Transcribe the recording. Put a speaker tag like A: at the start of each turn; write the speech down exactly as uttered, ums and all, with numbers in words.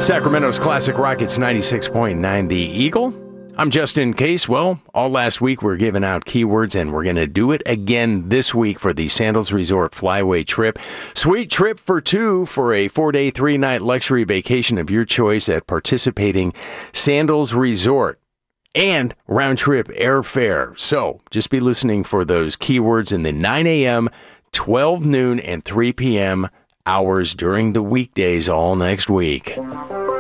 A: Sacramento's Classic Rockets ninety-six point nine, The Eagle. I'm Justin Case. Well, all last week we're giving out keywords, and we're going to do it again this week for the Sandals Resort Flyway trip. Sweet trip for two for a four-day, three-night luxury vacation of your choice at participating Sandals Resort. And round-trip airfare. So just be listening for those keywords in the nine a.m., twelve noon, and three p.m. hours during the weekdays all next week.